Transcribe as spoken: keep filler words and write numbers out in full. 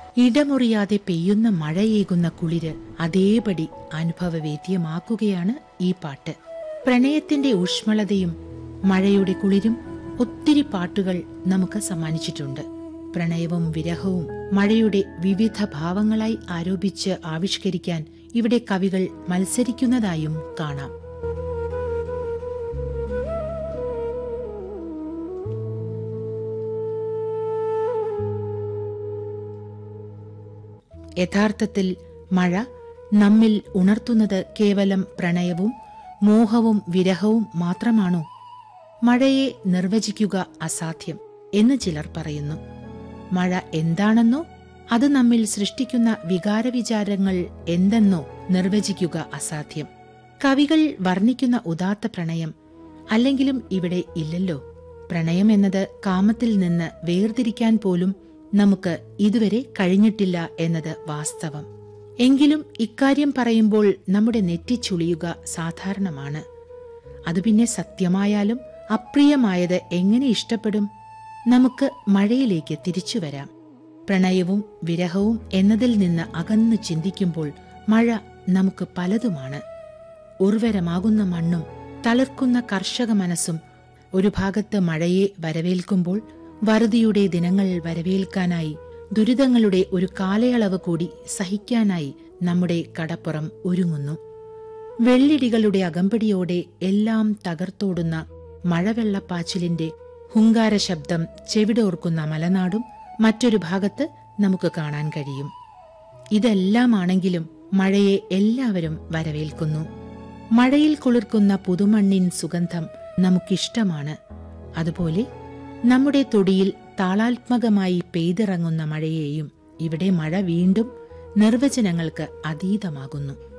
ഇടമുറിയാതെ പെയ്യുന്ന മഴയേകുന്ന കുളിര് അതേപടി അനുഭവവേദ്യമാക്കുകയാണ് ഈ പാട്ട്. പ്രണയത്തിന്റെ ഊഷ്മളതയും മഴയുടെ കുളിരും ഒത്തിരി പാട്ടുകൾ നമുക്ക് സമ്മാനിച്ചിട്ടുണ്ട്. പ്രണയവും വിരഹവും മഴയുടെ വിവിധ ഭാവങ്ങളായി ആരോപിച്ച് ആവിഷ്കരിക്കാൻ ഇവിടെ കവികൾ മത്സരിക്കുന്നതായും കാണാം. യഥാർത്ഥത്തിൽ മഴ നമ്മിൽ ഉണർത്തുന്നത് കേവലം പ്രണയവും മോഹവും വിരഹവും മാത്രമാണോ? മഴയെ നിർവചിക്കുക അസാധ്യം എന്ന് ചിലർ പറയുന്നു. മഴ എന്താണെന്നോ അത് നമ്മിൽ സൃഷ്ടിക്കുന്ന വികാരവിചാരങ്ങൾ എന്തെന്നോ നിർവചിക്കുക അസാധ്യം. കവികൾ വർണ്ണിക്കുന്ന ഉദാത്ത പ്രണയം അല്ലെങ്കിലും ഇവിടെ ഇല്ലല്ലോ. പ്രണയം എന്നത് കാമത്തിൽ നിന്ന് വേർതിരിക്കാൻ പോലും നമുക്ക് ഇതുവരെ കഴിഞ്ഞിട്ടില്ല എന്നത് വാസ്തവം. എങ്കിലും ഇക്കാര്യം പറയുമ്പോൾ നമ്മുടെ നെറ്റിച്ചുളിയുക സാധാരണമാണ്. അത് പിന്നെ സത്യമായാലും അപ്രിയമായത് എങ്ങനെ ഇഷ്ടപ്പെടും? നമുക്ക് മഴയിലേക്ക് തിരിച്ചു വരാം. പ്രണയവും വിരഹവും എന്നതിൽ നിന്ന് അകന്നു ചിന്തിക്കുമ്പോൾ മഴ നമുക്ക് പലതുമാണ്. ഉർവരമാകുന്ന മണ്ണും തളിർക്കുന്ന കർഷക മനസ്സും ഒരു ഭാഗത്ത് മഴയെ വരവേൽക്കുമ്പോൾ വറുതിയുടെ ദിനങ്ങൾ വരവേൽക്കാനായി, ദുരിതങ്ങളുടെ ഒരു കാലയളവ് കൂടി സഹിക്കാനായി നമ്മുടെ കടപ്പുറം ഒരുങ്ങുന്നു. വെള്ളിടികളുടെ അകമ്പടിയോടെ എല്ലാം തകർത്തോടുന്ന മഴവെള്ളപ്പാച്ചിലിന്റെ ഹുങ്കാര ശബ്ദം ചെവിടോർക്കുന്ന മലനാടും മറ്റൊരു ഭാഗത്ത് നമുക്ക് കാണാൻ കഴിയും. ഇതെല്ലാമാണെങ്കിലും മഴയെ എല്ലാവരും വരവേൽക്കുന്നു. മഴയിൽ കുളിർക്കുന്ന പുതുമണ്ണിൻ സുഗന്ധം നമുക്കിഷ്ടമാണ്. അതുപോലെ നമ്മുടെ തൊടിയിൽ താളാത്മകമായി പെയ്തിറങ്ങുന്ന മഴയെയും ഇവിടെ മഴ വീണ്ടും നിർവചനങ്ങൾക്ക് അതീതമാകുന്നു.